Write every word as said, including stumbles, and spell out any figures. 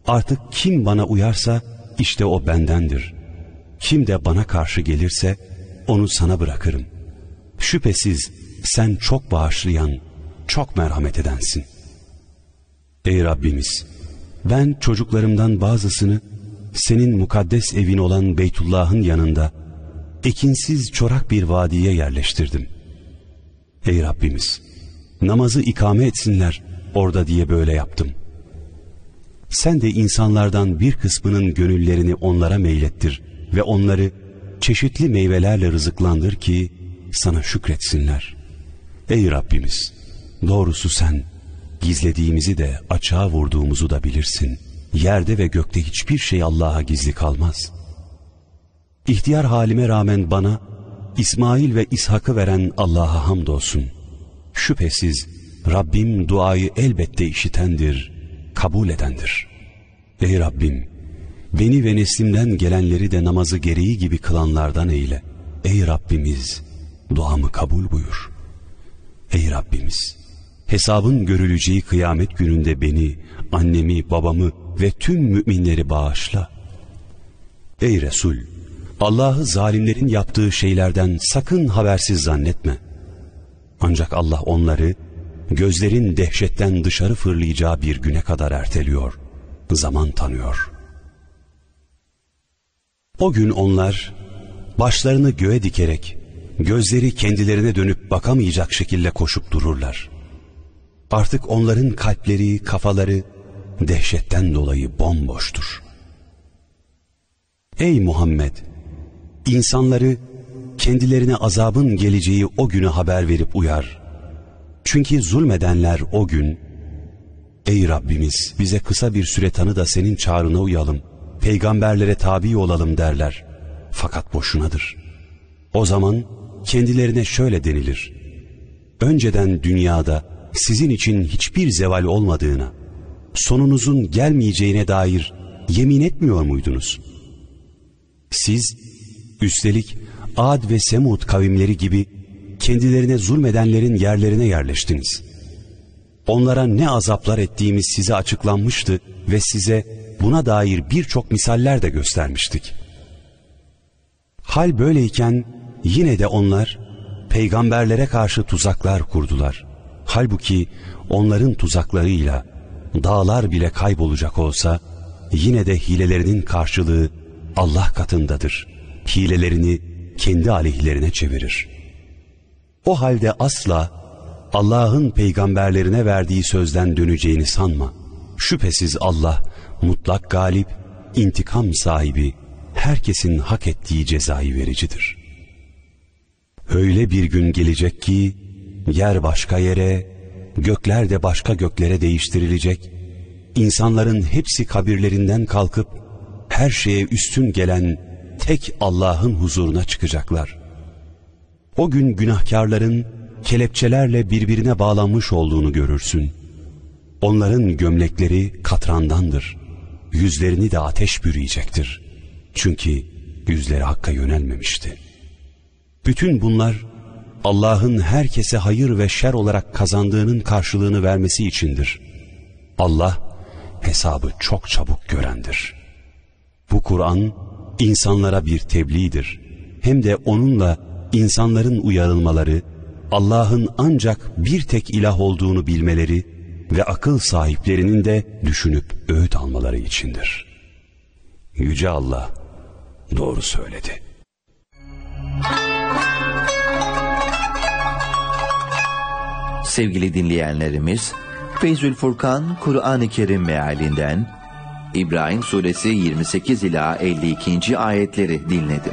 Artık kim bana uyarsa işte o bendendir. Kim de bana karşı gelirse onu sana bırakırım. Şüphesiz sen çok bağışlayan, çok merhamet edensin. Ey Rabbimiz, ben çocuklarımdan bazısını senin mukaddes evin olan Beytullah'ın yanında ekinsiz çorak bir vadiye yerleştirdim. Ey Rabbimiz, namazı ikame etsinler orada diye böyle yaptım. Sen de insanlardan bir kısmının gönüllerini onlara meylettir ve onları çeşitli meyvelerle rızıklandır ki sana şükretsinler. Ey Rabbimiz, doğrusu sen gizlediğimizi de açığa vurduğumuzu da bilirsin. Yerde ve gökte hiçbir şey Allah'a gizli kalmaz. İhtiyar halime rağmen bana İsmail ve İshak'ı veren Allah'a hamdolsun. Şüphesiz Rabbim duayı elbette işitendir, kabul edendir. Ey Rabbim, beni ve neslimden gelenleri de namazı gereği gibi kılanlardan eyle. Ey Rabbimiz, duamı kabul buyur. Ey Rabbimiz, hesabın görüleceği kıyamet gününde beni, annemi, babamı ve tüm müminleri bağışla. Ey Resul, Allah'ı zalimlerin yaptığı şeylerden sakın habersiz zannetme. Ancak Allah onları gözlerin dehşetten dışarı fırlayacağı bir güne kadar erteliyor, zaman tanıyor. O gün onlar başlarını göğe dikerek gözleri kendilerine dönüp bakamayacak şekilde koşup dururlar. Artık onların kalpleri, kafaları dehşetten dolayı bomboştur. Ey Muhammed! İnsanları kendilerine azabın geleceği o güne haber verip uyar. Çünkü zulmedenler o gün, ey Rabbimiz bize kısa bir süre tanı da senin çağrına uyalım, peygamberlere tabi olalım derler. Fakat boşunadır. O zaman kendilerine şöyle denilir: önceden dünyada sizin için hiçbir zeval olmadığına, sonunuzun gelmeyeceğine dair yemin etmiyor muydunuz? Siz, üstelik Ad ve Semud kavimleri gibi kendilerine zulmedenlerin yerlerine yerleştiniz. Onlara ne azaplar ettiğimiz size açıklanmıştı ve size buna dair birçok misaller de göstermiştik. Hal böyleyken yine de onlar peygamberlere karşı tuzaklar kurdular. Halbuki onların tuzaklarıyla dağlar bile kaybolacak olsa yine de hilelerinin karşılığı Allah katındadır. Hilelerini kendi aleyhlerine çevirir. O halde asla Allah'ın peygamberlerine verdiği sözden döneceğini sanma. Şüphesiz Allah mutlak galip, intikam sahibi, herkesin hak ettiği cezayı vericidir. Öyle bir gün gelecek ki yer başka yere, gökler de başka göklere değiştirilecek. İnsanların hepsi kabirlerinden kalkıp her şeye üstün gelen tek Allah'ın huzuruna çıkacaklar. O gün günahkarların kelepçelerle birbirine bağlanmış olduğunu görürsün. Onların gömlekleri katrandandır. Yüzlerini de ateş bürüyecektir. Çünkü yüzleri Hakk'a yönelmemişti. Bütün bunlar Allah'ın herkese hayır ve şer olarak kazandığının karşılığını vermesi içindir. Allah hesabı çok çabuk görendir. Bu Kur'an insanlara bir tebliğdir. Hem de onunla insanların uyarılmaları, Allah'ın ancak bir tek ilah olduğunu bilmeleri ve akıl sahiplerinin de düşünüp öğüt almaları içindir. Yüce Allah doğru söyledi. Sevgili dinleyenlerimiz, Feyzül Furkan Kur'an-ı Kerim mealinden İbrahim Suresi yirmi sekiz ila elli ikinci ayetleri dinlediniz.